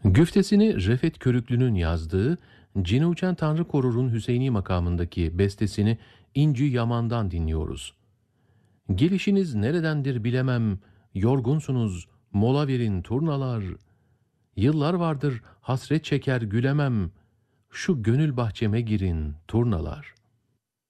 Güftesini Refet Körüklü'nün yazdığı, Cini Uçan Tanrı Korur'un Hüseyni makamındaki bestesini İnci Yaman'dan dinliyoruz. Gelişiniz neredendir bilemem, yorgunsunuz, mola verin turnalar. Yıllar vardır hasret çeker gülemem, şu gönül bahçeme girin turnalar.